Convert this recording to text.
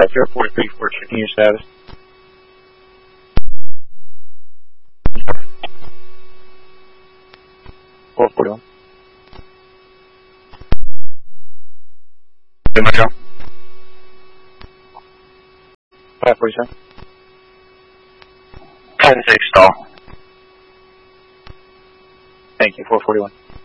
0434, checking your status. $441. Metro. 547. 10-6 stall. Thank you, 441.